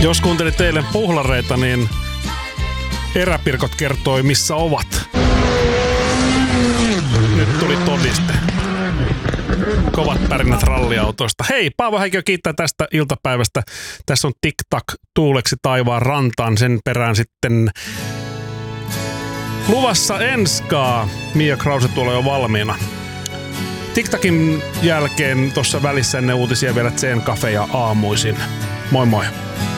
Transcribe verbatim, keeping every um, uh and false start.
Jos kuuntelit eilen puhlareita, niin eräpirkot kertoi, missä ovat. Nyt tuli todiste. Kovat pärinät ralliautoista. Hei, Paavo Häikö kiittää tästä iltapäivästä. Tässä on TikTok tuuleksi taivaan rantaan. Sen perään sitten luvassa Enskaa. Mia Krause tuolla jo valmiina. TikTokin jälkeen tuossa välissä ennen uutisia vielä Zen Cafe ja aamuisin. Moi moi.